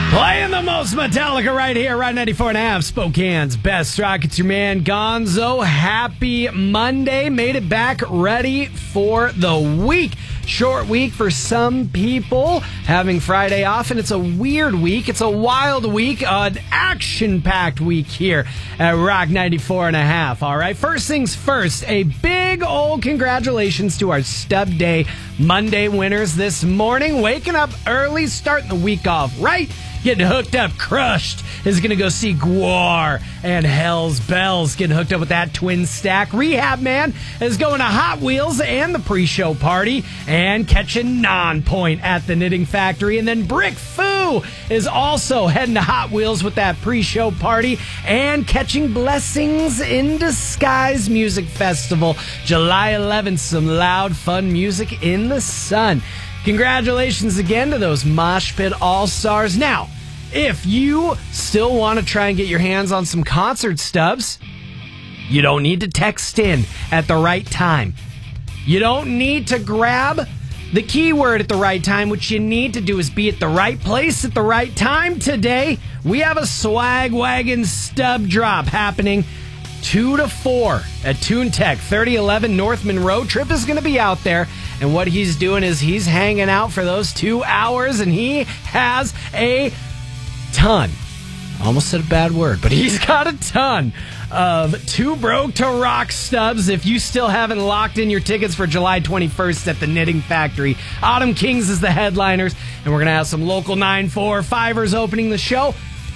Playing the most Metallica right here, right 94.5, Spokane's best rock. It's your man Gonzo. Happy Monday. Made it back ready for the week. Short week for some people, having Friday off, and it's a weird week. It's a wild week, an action-packed week here at Rock 94.5. All right, first things first, a big old congratulations to our Stub Day Monday winners this morning. Waking up early, starting the week off right. Getting hooked up, Crushed is going to go see Gwar and Hell's Bells. Getting hooked up with that twin stack. Rehab Man is going to Hot Wheels and the pre-show party and catching Non-Point at the Knitting Factory. And then Brick Foo is also heading to Hot Wheels with that pre-show party and catching Blessings in Disguise Music Festival. July 11th, some loud, fun music in the sun. Congratulations again to those Mosh Pit All-Stars. Now, if you still want to try and get your hands on some concert stubs, you don't need to text in at the right time. You don't need to grab the keyword at the right time. What you need to do is be at the right place at the right time today. We have a Swag Wagon stub drop happening 2 to 4 at TuneTech, 3011 North Monroe. Trip is going to be out there, and what he's doing is he's hanging out for those 2 hours, and he has a ton. Almost said a bad word, but he's got a ton of Too Broke to Rock stubs. If you still haven't locked in your tickets for July 21st at the Knitting Factory, Autumn Kings is the headliners, and we're going to have some local 945ers opening the show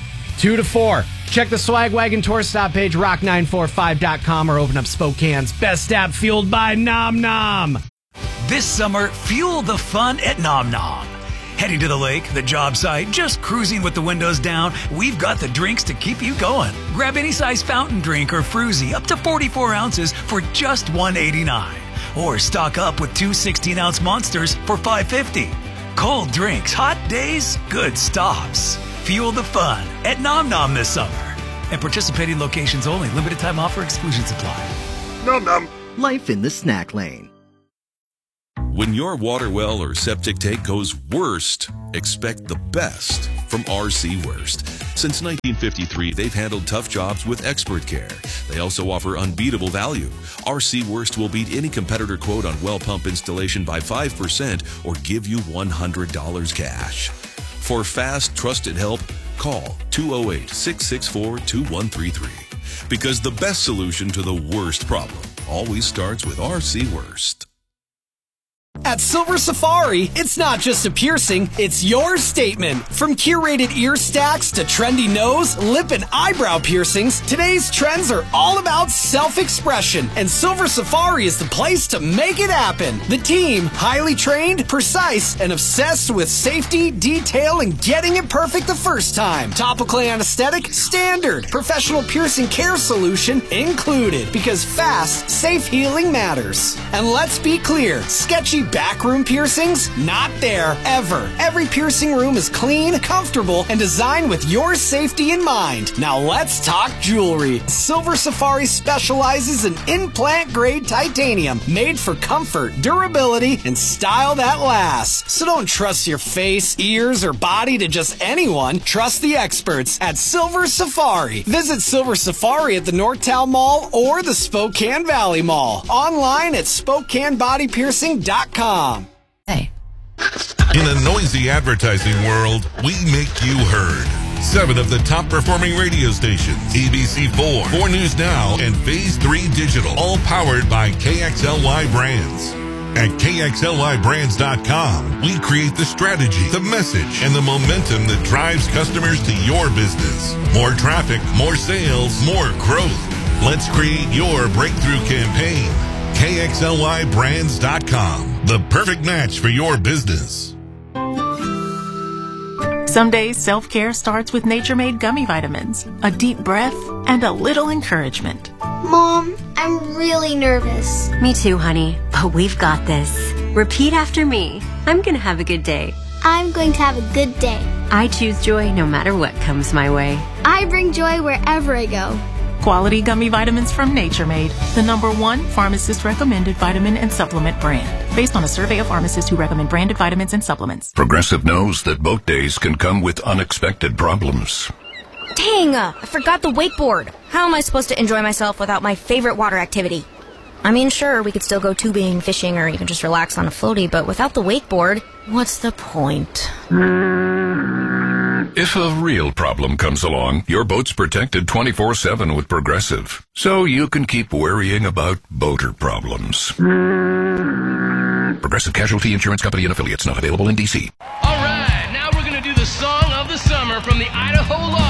2 to 4. Check the Swag Wagon tour stop page, rock945.com, or open up Spokane's best app, fueled by Nom Nom. This summer, fuel the fun at Nom Nom. Heading to the lake, the job site, just cruising with the windows down, we've got the drinks to keep you going. Grab any size fountain drink or fruzy up to 44 ounces for just $1.89. Or stock up with 2 16-ounce monsters for $5.50. Cold drinks, hot days, good stops. Fuel the fun at Nom Nom this summer. And participating locations only. Limited time offer. Exclusions apply. Nom Nom. Life in the snack lane. When your water well or septic tank goes worst, expect the best from RC Worst. Since 1953, they've handled tough jobs with expert care. They also offer unbeatable value. RC Worst will beat any competitor quote on well pump installation by 5% or give you $100 cash. For fast, trusted help, call 208-664-2133. Because the best solution to the worst problem always starts with RC Worst. At Silver Safari, it's not just a piercing, it's your statement. From curated ear stacks to trendy nose, lip, and eyebrow piercings, today's trends are all about self-expression, and Silver Safari is the place to make it happen. The team, highly trained, precise, and obsessed with safety, detail, and getting it perfect the first time. Topical anesthetic, standard. Professional piercing care solution included, because fast, safe healing matters. And let's be clear, sketchy backroom piercings? Not there, ever. Every piercing room is clean, comfortable, and designed with your safety in mind. Now let's talk jewelry. Silver Safari specializes in implant-grade titanium, made for comfort, durability, and style that lasts. So don't trust your face, ears, or body to just anyone. Trust the experts at Silver Safari. Visit Silver Safari at the Northtown Mall or the Spokane Valley Mall. Online at SpokaneBodyPiercing.com. Hey. In a noisy advertising world, we make you heard. 7 of the top performing radio stations, ABC4, 4 News Now, and Phase 3 Digital, all powered by KXLY Brands. At KXLYBrands.com, we create the strategy, the message, and the momentum that drives customers to your business. More traffic, more sales, more growth. Let's create your breakthrough campaign. KXLYBrands.com, the perfect match for your business. Some days self-care starts with Nature Made gummy vitamins, a deep breath, and a little encouragement. Mom, I'm really nervous. Me too, honey, but we've got this. Repeat after me. I'm gonna have a good day. I'm going to have a good day. I choose joy no matter what comes my way. I bring joy wherever I go. Quality gummy vitamins from Nature Made, the #1 pharmacist recommended vitamin and supplement brand. based on a survey of pharmacists who recommend branded vitamins and supplements. Progressive knows that boat days can come with unexpected problems. Dang, I forgot the wakeboard. How am I supposed to enjoy myself without my favorite water activity? I mean, sure, we could still go tubing, fishing, or even just relax on a floaty, but without the wakeboard, what's the point? If a real problem comes along, your boat's protected 24/7 with Progressive, so you can keep worrying about boater problems. Progressive Casualty Insurance Company and Affiliates, not available in D.C. All right, now we're going to do the song of the summer from the Idaho Law